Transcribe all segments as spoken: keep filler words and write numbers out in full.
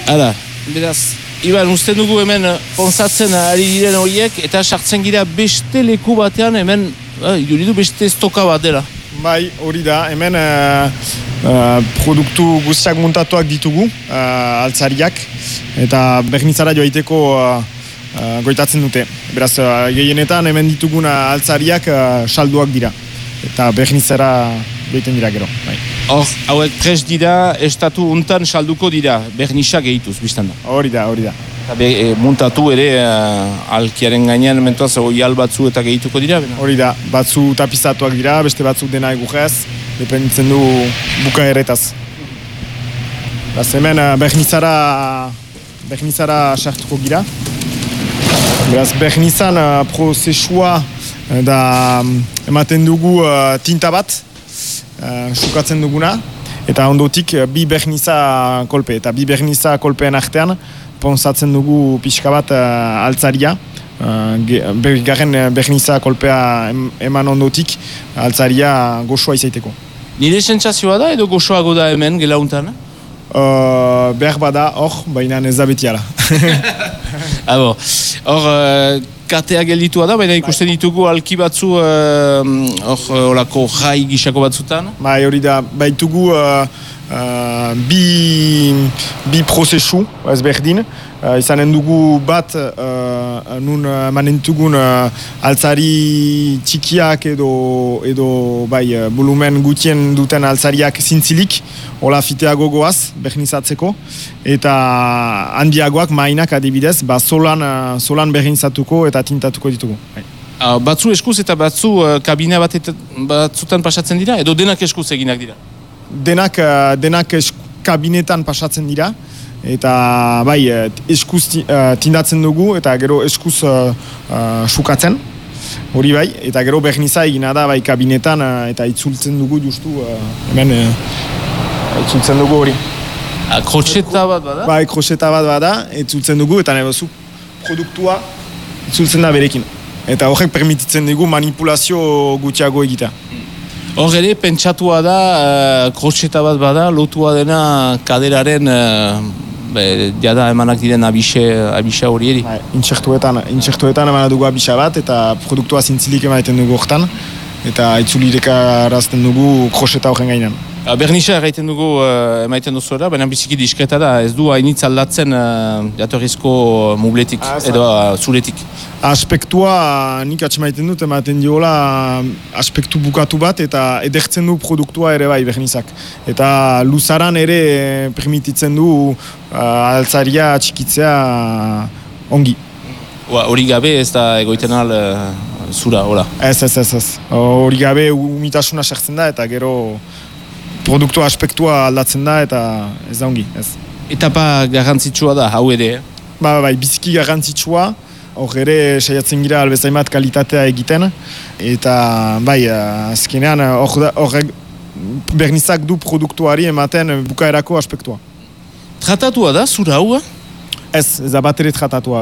Hala, beraz, Iban, usten dugu hemen ponsatzen ari diren horiek, eta sartzen gira beste leku batean, hemen, eh, iduridu beste estoka bat dela. Bai, hori da, hemen uh, uh, produktu guztiak muntatuak ditugu, uh, altzariak, eta Bernitzara joaiteko uh, uh, goitatzen dute. Beraz, uh, gehienetan hemen dituguna altzariak uh, salduak dira, eta Bernitzara joaiten dira gero. Bai. Hor, hauek prest dira, estatu untan salduko dira, Bernisa gehituz, biztan da. Hori da, hori da. Eta be, e, muntatu ere, uh, alkiaren gainean, mentuaz, oial batzu eta gehituko dira? Bena? Hori da, batzu tapizatuak dira, beste batzu dena egujez, dependitzen du bukaeretaz. Baz, hemen uh, Bernizara, Bernizara sartuko gira. Beraz, Bernizan uh, prozesua uh, da um, ematen dugu uh, tinta bat, Uh, sukatzen duguna, eta ondotik uh, bi berniza kolpe, eta bi berniza kolpeen artean ponsatzen dugu pixka bat uh, altzaria, uh, bergaren berniza kolpea em, eman ondotik altzaria goxoa izaiteko. Nire sentsazioa da edo goxoago da hemen gelauntan? Uh, behar bada hor, baina ez da beti ala. Hor, uh, katea gelditua da, baina ikusten ditugu alki batzu hor uh, olako jai gisako batzutan? Bai, hori da, baitugu uh, uh, bi, bi prozesu ezberdin. Uh, izanen dugu bat uh, nun uh, manentugun uh, altzari txikiak edo, edo bai, uh, volumen gutien duten altzariak zintzilik, hola fitea gogoaz, bernizatzeko, eta handiagoak mainak adibidez, ba, solan, uh, solan bernizatuko eta tintatuko ditugu. Uh, batzu eskuz eta batzu uh, kabina bat eta, batzutan pasatzen dira, edo denak eskuz eginak dira? Denak, uh, denak esku, kabinetan pasatzen dira, eta bai, eskuz tindatzen dugu, eta gero eskuz uh, uh, sukatzen, hori bai, eta gero berniza egina da bai kabinetan, uh, eta itzultzen dugu justu, uh, hemen uh, itzultzen dugu hori. Ah, krotxeta bat bada? Bai, krotxeta bat bada, itzultzen dugu, eta nahi bazu produktua itzultzen da berekin. Eta horrek permititzen dugu manipulazio gutxiago egita. Hor ere, pentsatua da, uh, krotxeta bat bada, lotua dena kaderaren, uh, be, jada emanak diren abise, abisa hori eri. Bai, intxertuetan, intxertuetan emanak dugu abisa bat, eta produktua zintzilik emaiten dugu hortan, eta itzulireka arazten dugu krotxeta horren gainean. Bernisa erraiten dugu uh, emaiten duzuela, baina biziki diskreta da, ez du hainitz aldatzen uh, jatorrizko mubletik, ah, edo uh, zuretik. Aspektua nik atxemaiten dut, ematen diola aspektu bukatu bat, eta edertzen du produktua ere bai Bernizak. Eta luzaran ere permititzen du uh, altzaria txikitzea ongi. Hori gabe ez da egoiten al uh, zura, hola? Ez, ez, ez, ez. Hori gabe umitasuna sartzen da, eta gero produktua aspektua aldatzen da, eta ez da ongi, ez. Etapa garrantzitsua da, hau ere? Ba, bai, biziki garrantzitsua, hor ere saiatzen gira albezaimat kalitatea egiten, eta bai, azkenean hor Bernizak du produktuari ematen bukaerako aspektua. Tratatua da, zura hau? Ez, ez da bat ere tratatua,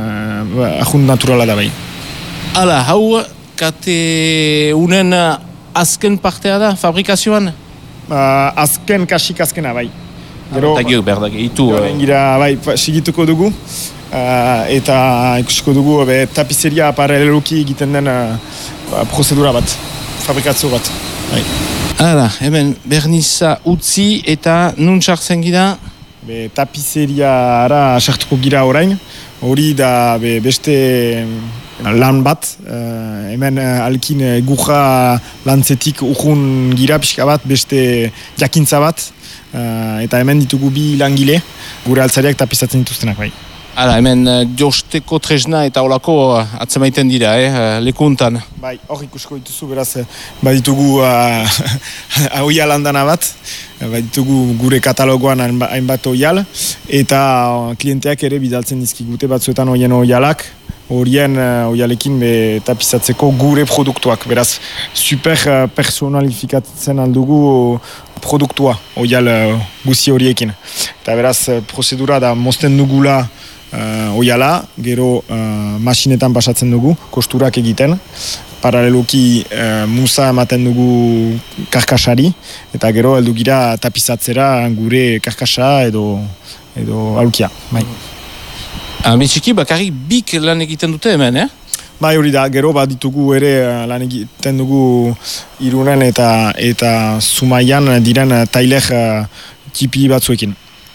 ahunt naturala da bai. Hala, hau kate unen azken partea da, fabrikazioan? Uh, azken, kasik azkena, bai. Gero, eta gero, berdak, eitu. Gero, gira, bai, sigituko dugu, uh, eta ikusiko dugu, be, tapizeria paraleloki egiten den uh, prozedura bat, fabrikazio bat. Bai. Hala, hemen, Berniza utzi eta nun sartzen gira? Be, tapizeriara sartuko gira orain, hori da be, beste lan bat, uh, hemen uh, alkin uh, gurra lantzetik urrun gira pixka bat, beste jakintza bat, uh, eta hemen ditugu bi langile, gure altzariak tapizatzen dituztenak bai. Hala, hemen uh, josteko tresna eta olako uh, atzemaiten dira, eh, uh, lekuntan. Bai, hor ikusko dituzu, beraz, baditugu uh, oial handana bat, baditugu gure katalogoan hainbat oial, eta uh, klienteak ere bidaltzen dizkigute batzuetan oien oialak, horien uh, oialekin be, tapizatzeko gure produktuak. Beraz, super uh, personalifikatzen aldugu produktua oial uh, guzi horiekin. Eta beraz, uh, prozedura da mozten dugula uh, oiala, gero uh, masinetan pasatzen dugu, kosturak egiten. Paraleloki uh, musa ematen dugu karkasari, eta gero heldu gira tapizatzera gure karkasa edo edo aulkia, bai. Ametxiki, bakarrik bik lan egiten dute hemen, eh? Bai, hori da, gero bat ditugu ere lan egiten dugu Irunen eta eta Zumaian diren tailer tipi batzuekin.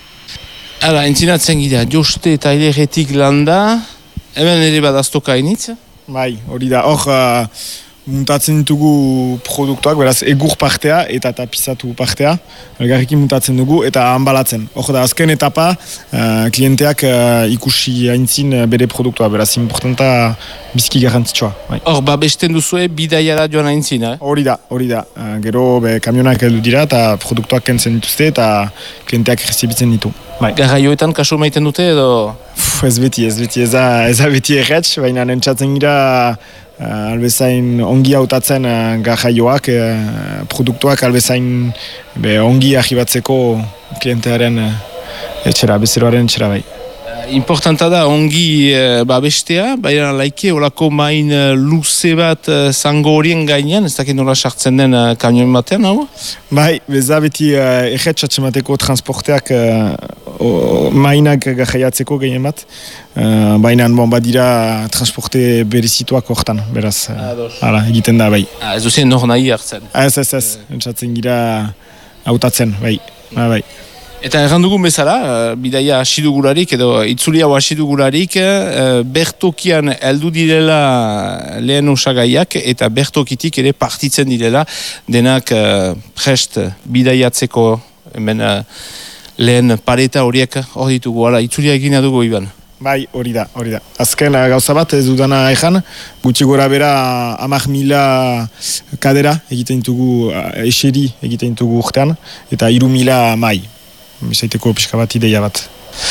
Hala, entzinatzen gira, Joste taileretik landa, hemen ere bat aztoka initz? Bai, hori da, hor uh, muntatzen ditugu produktuak, beraz egur partea eta tapizatu partea, elgarrekin muntatzen dugu eta hanbalatzen. Hor da, azken etapa, uh, klienteak uh, ikusi haintzin bere produktua, beraz importanta bizki garrantzitsua. Bai. Hor, babesten duzue bidaiara joan haintzin, eh? Hori da, hori da. Uh, gero be, kamionak heldu dira eta produktuak kentzen dituzte eta klienteak rezibitzen ditu. Bai. Garraioetan kaso maiten dute edo? Uf, ez beti, ez beti, ez da, ez da beti erretz, baina nentsatzen gira uh, albezain ongi hautatzen uh, garraioak, uh, produktuak albezain be, ongi ahibatzeko klientearen uh, etxera, bezeroaren etxera bai. Importanta da ongi e, babestea, baina laike olako main e, luze bat e, zango horien gainean, ez dakit nola sartzen den e, kamion batean, hau? Bai, beza beti e, erretxatxe mateko transporteak e, o, mainak gajaiatzeko gehien bat, e, baina bon, badira transporte berezituak hortan, beraz, hala, egiten da, bai. Ah, ez duzien nor nahi hartzen? Ez, ez, ez, entzatzen gira hautatzen, bai, bai, bai. Eta errandugun bezala, bidaia hasidugularik edo itzuli hau hasidugularik, bertokian heldu direla lehen osagaiak eta bertokitik ere partitzen direla denak prest bidaiatzeko hemen lehen pareta horiek hor ditugu, hala, itzulia egina dugu Iban. Bai, hori da, hori da. Azken gauza bat ez dudana ejan, gutxi gora bera amak mila kadera egiten dugu, eseri egiten dugu urtean, eta iru mila mai. Bizaiteko pixka bat ideia bat.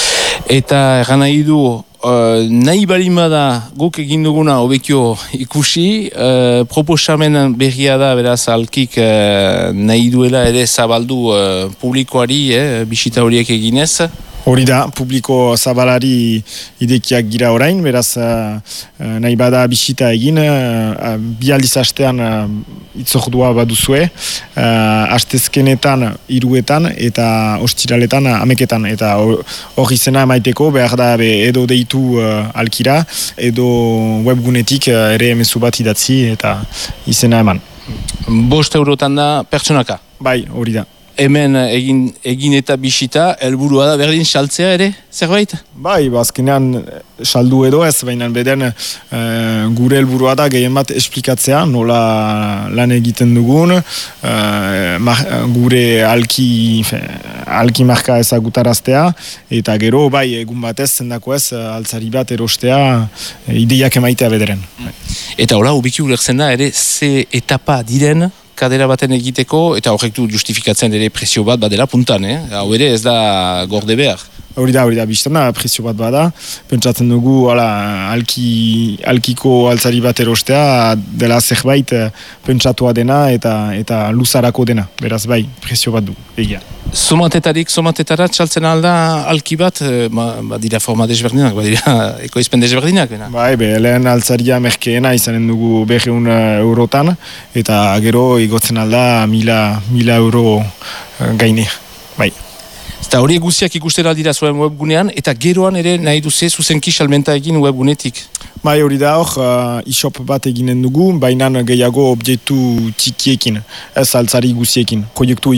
Eta egan nahi du, uh, nahi balimada guk egin duguna hobekio ikusi, uh, proposamen berria da beraz alkik uh, nahi duela ere zabaldu uh, publikoari, eh, bisita horiek eginez. Hori da, publiko zabalari idekiak gira orain, beraz uh, nahi bada bisita egin, uh, bi aldiz hastean uh, itzordua baduzue, uh, hastezkenetan hiruetan eta ostiraletan ameketan, eta hori izena emaiteko behar da be, edo deitu uh, alkira, edo webgunetik uh, ere mezu bat idatzi eta izena eman. Bost eurotan da pertsonaka? Bai, hori da. Hemen egin, egin eta bisita, helburua da berdin saltzea ere, zerbait? Bai, azkenean saldu edo ez, baina beden e, gure helburua da gehien bat esplikatzea, nola lan egiten dugun, e, mar, gure alki, fe, alki marka ezagutaraztea, eta gero, bai, egun batez, zendako ez, altzari bat erostea, e, ideiak emaitea bederen. Eta hola, ubiki ulertzen da, ere, ze etapa diren, kadera baten egiteko, eta horrek du justifikatzen ere prezio bat badela puntan, eh? Hau ere ez da gorde behar. Hori da, hori da, biztana, prezio bat bada, pentsatzen dugu, ala, alki, alkiko altzari bat erostea, dela zerbait pentsatua dena eta eta luzarako dena, beraz bai, prezio bat du, egia. Somatetarik, somatetara txaltzen alda alki bat, ba, ba dira forma desberdinak, ba dira ekoizpen desberdinak. Bena. Bai, be, lehen altzaria merkeena izanen dugu berreun eurotan, eta gero igotzen alda mila, mila euro gaine, bai. Eta hori guziak ikusten aldira zuen webgunean, eta geroan ere nahi duze zuzenki salmenta egin webgunetik. Bai, hori da hor, uh, e-shop bat eginen dugu, baina gehiago objektu txikiekin, ez altzari guziekin, proiektu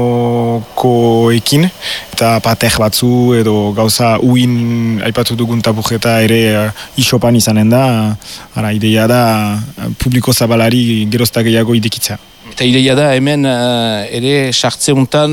ikonokoekin, eta pater batzu edo gauza uin aipatu dugun tabujeta ere uh, e-shopan izanen da, ara, ideia da uh, publiko zabalari gerozta gehiago idekitzea. Eta ideia da hemen uh, ere sartzeuntan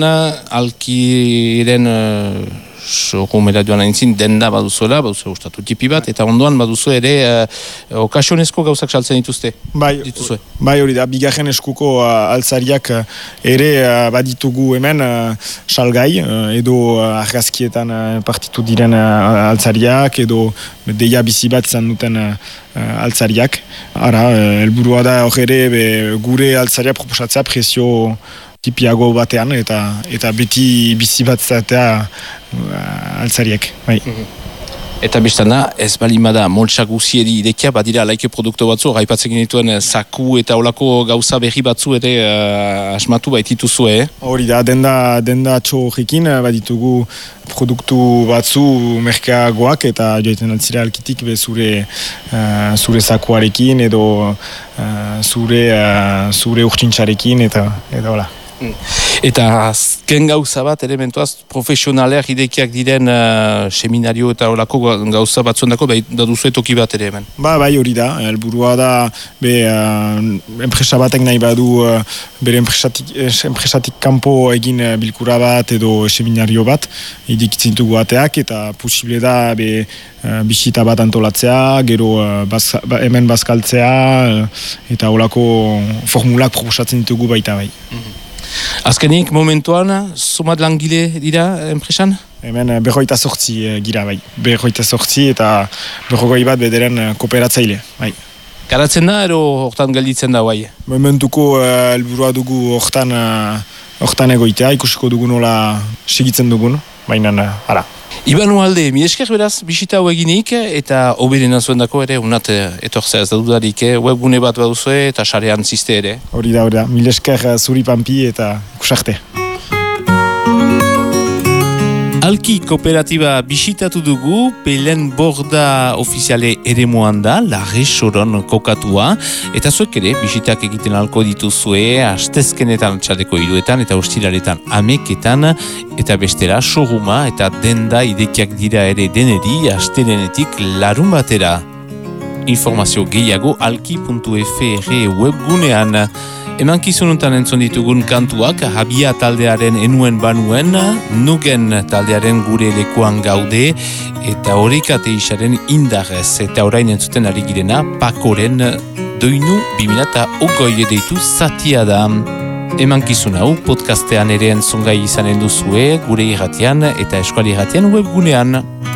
alkiren uh, showroomera joan aintzin denda baduzuela, baduzu ustatu tipi bat, eta ondoan baduzu ere uh, okasionezko gauzak saltzen dituzte. Bai, dituzue. Bai hori da, bigarren eskuko uh, altzariak uh, ere uh, baditugu hemen uh, salgai, uh, edo uh, argazkietan uh, partitu diren uh, altzariak, edo deia bizi bat izan duten uh, uh, altzariak. Ara, uh, elburua da hor ere be, gure altzaria proposatzea prezio tipiago batean, eta eta beti bizi bat zatea uh, altzariek, bai. Mm-hmm. Eta bestana, ez balimada moltsak guzieri idekia, badira laike produktu batzu, gaipatzen genituen saku eta olako gauza berri batzu ere uh, asmatu baitituzue, eh? Hori da, denda, denda txo horrekin, baditugu produktu batzu merkeagoak eta joiten altzira alkitik be zure, uh, zure zakuarekin edo uh, zure, uh, zure urtsintxarekin eta eta hola. Eta azken gauza bat, elementuaz, profesionaleak idekiak diren uh, seminario eta horako gauza batzuendako, bai, da duzu etoki bat ere hemen? Ba, bai hori da, helburua da, be, uh, enpresa batek nahi badu, uh, bere enpresatik, enpresatik kanpo egin uh, bilkura bat edo seminario bat, idikitzen dugu ateak, eta posible da, be, uh, bisita bat antolatzea, gero uh, baz, ba, hemen bazkaltzea, uh, eta horako formulak proposatzen ditugu baita bai. Mm-hmm. Azkenik, momentuan, somat langile dira enpresan? Hemen berroita sortzi gira bai. Berroita sortzi eta berrogoi bat bederen kooperatzaile. Bai. Garatzen da, ero hortan gelditzen da bai? Momentuko helburua uh, dugu hortan, uh, hortan egoitea, ikusiko dugu nola segitzen dugun, baina uh, ara. Ibanu alde, mi esker beraz, bisita hau eginik, eta oberena zuen dako ere, unat etorzea ez da dudarik, eh? Webgune bat baduzue eta sarean ziste ere. Hori da, hori da, mil esker zuri pampi eta ikusarte. Alki kooperatiba bisitatu dugu, Pelen Borda ofiziale eremuan da, Larre Soron kokatua, eta zuek ere bisitak egiten alko dituzue, astezkenetan txaldeko hiruetan eta ostiraretan ameketan, eta bestera showrooma eta denda idekiak dira ere deneri, astelenetik larun batera. Informazio gehiago alki puntu f r webgunean. Emankizununtan entzun ditugun kantuak, Habia taldearen enuen banuen, Nugen taldearen gure lekuan gaude, eta Horikate isaren indarrez, eta orain entzuten ari girena, Pakoren doinu bimila eta ogoi deitu zatia da. Emankizun hau podcastean ere entzungai izanen duzue, gure irratian eta eskuali irratian webgunean.